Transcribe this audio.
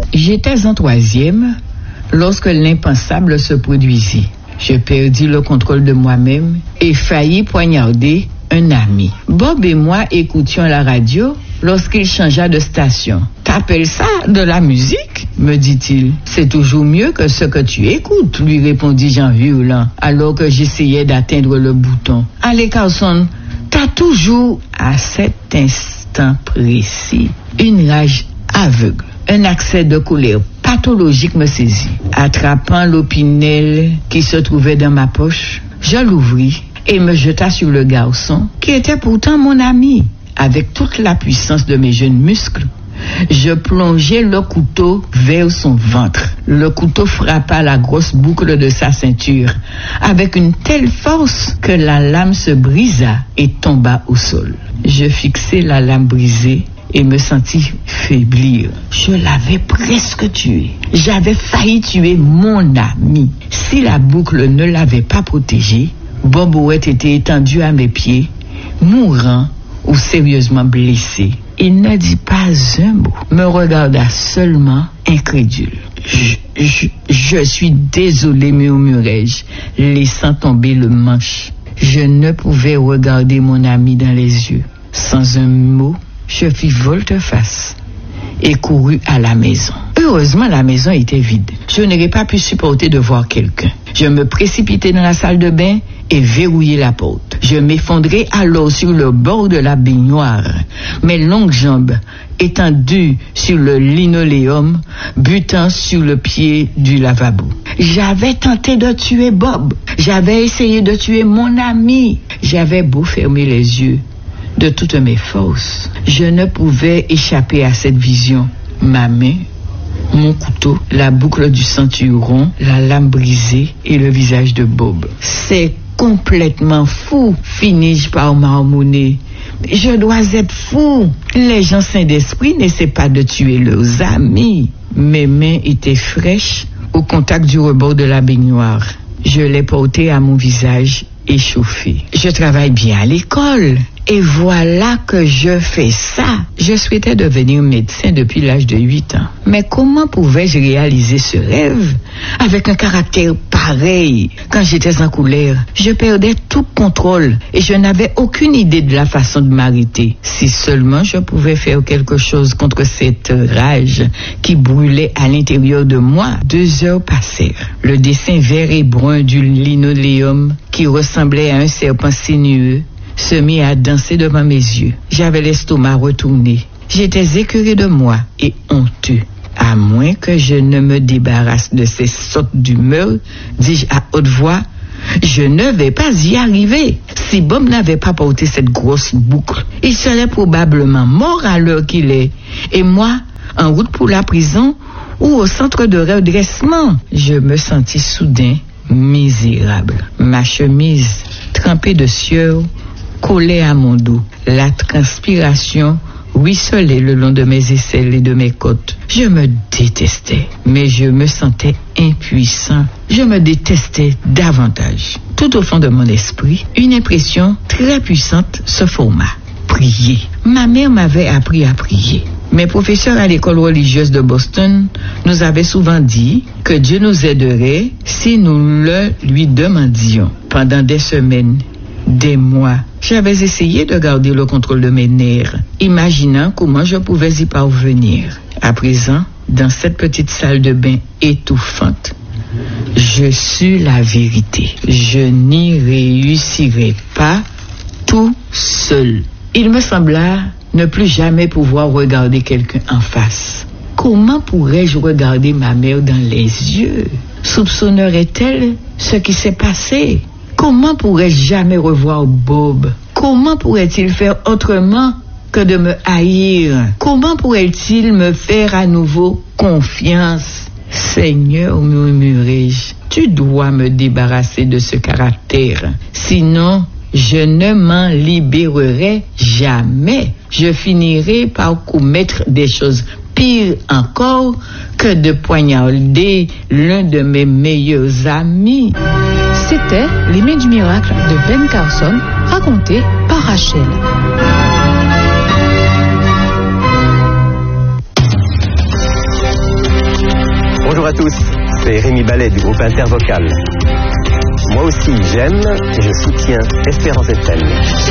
J'étais en 3e lorsque l'impensable se produisit. Je perdis le contrôle de moi-même et faillis poignarder un ami. Bob et moi écoutions la radio lorsqu'il changea de station. « T'appelles ça de la musique ?» me dit-il. « C'est toujours mieux que ce que tu écoutes » lui répondis-je en hurlant alors que j'essayais d'atteindre le bouton. « Allez Carlson, t'as toujours à cet instant précis une rage aveugle. Un accès de colère pathologique me saisit. Attrapant l'opinel qui se trouvait dans ma poche, je l'ouvris et me jeta sur le garçon qui était pourtant mon ami. Avec toute la puissance de mes jeunes muscles, je plongeai le couteau vers son ventre. Le couteau frappa la grosse boucle de sa ceinture avec une telle force que la lame se brisa et tomba au sol. Je fixai la lame brisée et me sentis faiblir. Je l'avais presque tué. J'avais failli tuer mon ami. Si la boucle ne l'avait pas protégé, Bob aurait été étendu à mes pieds, mourant ou sérieusement blessé. Il ne dit pas un mot, me regarda seulement incrédule. Je suis désolé, murmurai-je, laissant tomber le manche. Je ne pouvais regarder mon ami dans les yeux. Sans un mot, je fis volte-face et courus à la maison. Heureusement, la maison était vide. Je n'aurais pas pu supporter de voir quelqu'un. Je me précipitai dans la salle de bain et verrouillai la porte. Je m'effondrai alors sur le bord de la baignoire, mes longues jambes étendues sur le linoléum, butant sur le pied du lavabo. J'avais tenté de tuer Bob. J'avais essayé de tuer mon ami. J'avais beau fermer les yeux de toutes mes forces, je ne pouvais échapper à cette vision. Ma main, mon couteau, la boucle du ceinturon, la lame brisée et le visage de Bob. C'est complètement fou, finis-je par marmonner. Je dois être fou. Les gens sains d'esprit n'essaient pas de tuer leurs amis. Mes mains étaient fraîches au contact du rebord de la baignoire. Je les portais à mon visage échauffé. Je travaille bien à l'école. Et voilà que je fais ça. Je souhaitais devenir médecin depuis l'âge de 8 ans. Mais comment pouvais-je réaliser ce rêve avec un caractère pareil? Quand j'étais en colère, je perdais tout contrôle et je n'avais aucune idée de la façon de m'arrêter. Si seulement je pouvais faire quelque chose contre cette rage qui brûlait à l'intérieur de moi. 2 heures passèrent. Le dessin vert et brun du linoléum qui ressemblait à un serpent sinueux se mit à danser devant mes yeux. J'avais l'estomac retourné. J'étais écœuré de moi et honteux. À moins que je ne me débarrasse de ces sortes d'humeur, dis-je à haute voix, je ne vais pas y arriver. Si Bob n'avait pas porté cette grosse boucle, il serait probablement mort à l'heure qu'il est. Et moi, en route pour la prison ou au centre de redressement. Je me sentis soudain misérable. Ma chemise, trempée de sueur, collait à mon dos. La transpiration ruisselait le long de mes aisselles et de mes côtes. Je me détestais, mais je me sentais impuissant. Je me détestais davantage. Tout au fond de mon esprit, une impression très puissante se forma. Prier. Ma mère m'avait appris à prier. Mes professeurs à l'école religieuse de Boston nous avaient souvent dit que Dieu nous aiderait si nous le lui demandions. Pendant des semaines, des mois, j'avais essayé de garder le contrôle de mes nerfs, imaginant comment je pouvais y parvenir. À présent, dans cette petite salle de bain étouffante, je sus la vérité. Je n'y réussirai pas tout seul. Il me sembla ne plus jamais pouvoir regarder quelqu'un en face. Comment pourrais-je regarder ma mère dans les yeux? Soupçonnerait-elle ce qui s'est passé? Comment pourrais-je jamais revoir Bob? Comment pourrait-il faire autrement que de me haïr? Comment pourrait-il me faire à nouveau confiance? Seigneur, murmurai-je, tu dois me débarrasser de ce caractère. Sinon, je ne m'en libérerai jamais. Je finirai par commettre des choses pires encore que de poignarder l'un de mes meilleurs amis. C'était Les Mains du Miracle de Ben Carson, raconté par Rachel. Bonjour à tous, c'est Rémi Ballet du groupe Intervocal. Moi aussi j'aime et je soutiens Espérance FM.